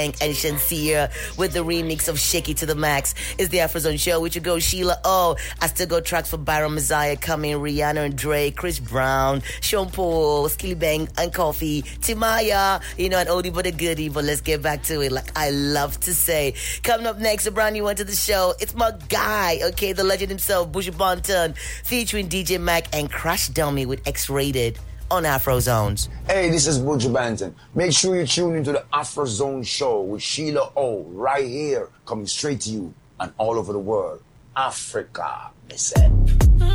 and Shansia with the remix of Shake It to the Max. It's the Afrozone Show with your girl Sheila O. I still got tracks for Byron Messiah coming, Rihanna and Drake, Chris Brown, Sean Paul, Skilly Bang and Coffee, Timaya, an oldie but a goodie, but let's get back to it like I love to say. Coming up next, a brand new one to the show. It's my guy, okay, the legend himself, Buju Banton, featuring DJ Mac and Crash Dummy with X-Rated on Afrozones. Hey, this is Buju Banton. Make sure you tune into the Afrozone Show with Sheila O. right here, coming straight to you and all over the world. Africa, they said.